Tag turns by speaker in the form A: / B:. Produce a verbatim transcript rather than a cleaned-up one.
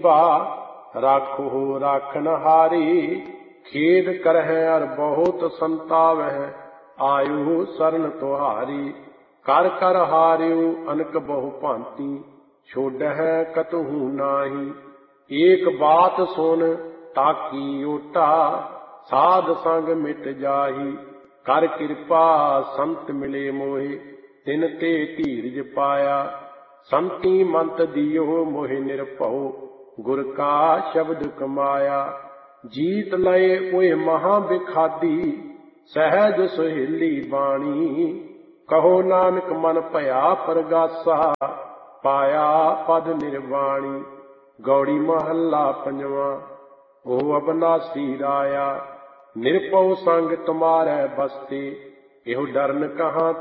A: गरीबा राखो राखनहारी। खेद करहै अर बहुत संतावह आयु शरण तुहारी। कर कर हारियो अनक बहु भांति छोड़ह कतहु नाही। एक बात सुन ताकी ओटा साध संग मिट जाही। कर कृपा संत मिले मोहे तिन ते धीरज पाया। संती मंत दियो मोहि निरभउ गुर का शब्द कमाया। जीत लय ओए महा बिखादी सहज सुहेली बाणी। कहो नानक मन भया परगासा पाया पद निर्वाणी। गौड़ी महला पंजवा। ओ अबनासी राया निरपौ संग तुम्हारे बसते एहो डरन कहाँ